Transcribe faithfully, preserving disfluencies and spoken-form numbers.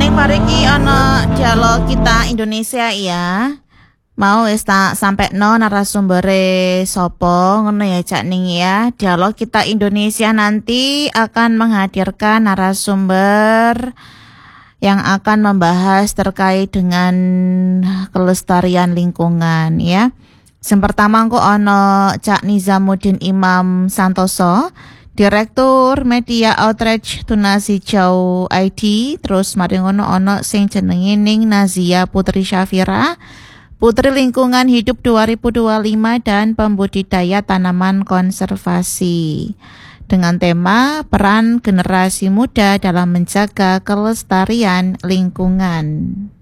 mari ki ana dialog kita Indonesia ya. Mau wis tak sampekno narasumbere sapa ngono ya Cak Ning ya. Dialog kita Indonesia nanti akan menghadirkan narasumber yang akan membahas terkait dengan kelestarian lingkungan ya. Yang pertama engko ana Cak Nizamuddin Imam Santoso, Direktur Media Outreach Tunas Hijau I D. Terus mari ngono ana sing jenenge Ning Nazia Putri Syafira, Putri Lingkungan Hidup dua ribu dua puluh lima dan Pembudidaya Tanaman Konservasi. Dengan tema peran generasi muda dalam menjaga kelestarian lingkungan.